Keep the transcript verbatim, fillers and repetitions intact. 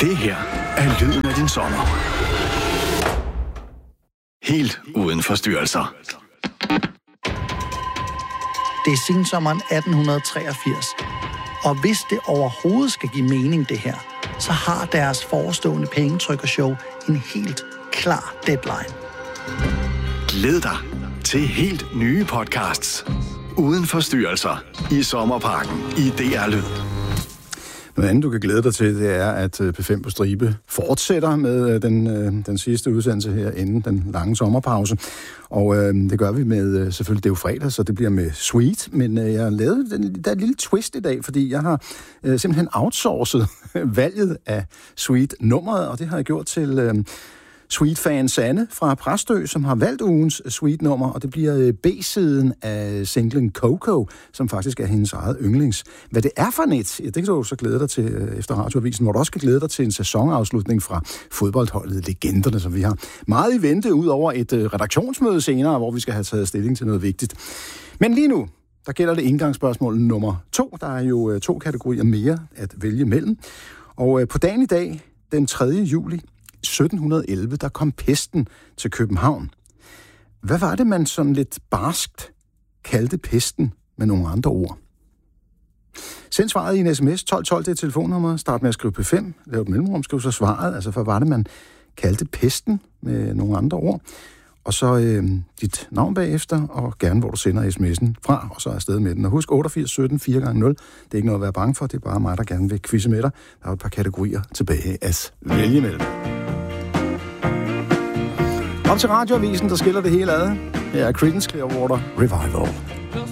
Det her er lyden af din sommer. Helt uden forstyrrelser. Det er sensommeren atten treogfirs, og hvis det overhovedet skal give mening det her, så har deres forestående pengetrykkershow en helt klar deadline. Glæd dig til helt nye podcasts uden forstyrrelser i Sommerparken i D R Lyd. Noget andet, du kan glæde dig til, det er, at P fem på stribe fortsætter med den, den sidste udsendelse her inden den lange sommerpause. Og øh, det gør vi med, selvfølgelig det er jo fredag, så det bliver med Sweet, men øh, jeg har lavet den, der er et lille twist i dag, fordi jeg har øh, simpelthen outsourcet valget af Sweet-nummeret, og det har jeg gjort til Øh, Sweet-fan Sanne fra Præstø, som har valgt ugens Sweet-nummer, og det bliver B-siden af singlen Coco, som faktisk er hendes eget yndlings. Hvad det er for net, ja, det kan du så glæde dig til efter Radioavisen, hvor du også kan glæde dig til en sæsonafslutning fra fodboldholdet Legenderne, som vi har meget i vente ud over et redaktionsmøde senere, hvor vi skal have taget stilling til noget vigtigt. Men lige nu, der gælder det indgangsspørgsmål nummer to. Der er jo to kategorier mere at vælge mellem. Og på dagen i dag, den tredje juli sytten elleve, der kom pesten til København. Hvad var det, man sådan lidt barskt kaldte pesten med nogle andre ord? Send svaret i en sms, tolv tolv, det er telefonnummer, start med at skrive P fem, lav et mellemrum, skriv så svaret, altså hvad var det, man kaldte pesten med nogle andre ord? Og så øh, dit navn bagefter, og gerne hvor du sender sms'en fra, og så er afsted med den. Og husk otteogfirs sytten fire gange nul, det er ikke noget at være bange for, det er bare mig, der gerne vil quizze med dig. Der er et par kategorier tilbage at vælge mellem. Op til Radioavisen, der skiller det hele ad. Her er Creedence Clearwater Revival.